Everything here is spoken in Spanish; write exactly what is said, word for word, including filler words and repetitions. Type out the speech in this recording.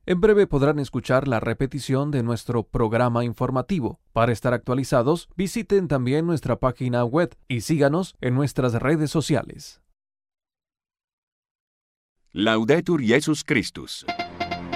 En breve podrán escuchar la repetición de nuestro programa informativo. Para estar actualizados, visiten también nuestra página web y síganos en nuestras redes sociales. Laudetur Jesus Christus.